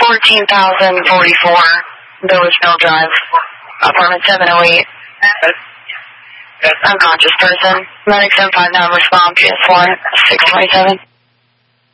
14,044, Millersville Drive, apartment 708. Unconscious person. Medic 759, respond, PS4, 627.